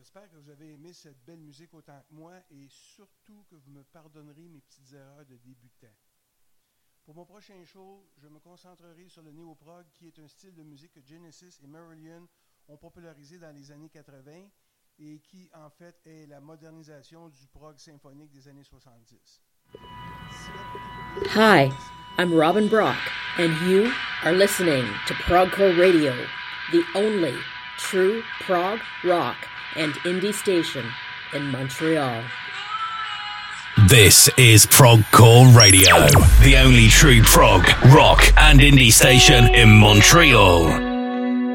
J'espère que vous avez aimé cette belle musique autant que moi et surtout que vous me pardonnerez mes petites erreurs de débutant. Pour mon prochain show, je me concentrerai sur le néo-prog qui est un style de musique que Genesis et Marillion ont popularisé dans les années 80 et qui en fait est la modernisation du prog symphonique des années 70. Hi, I'm Robin Brock and you are listening to Progcore Radio, the only true prog, rock and indie station in Montreal. This is Progcore Radio, the only true prog, rock and indie station in Montreal.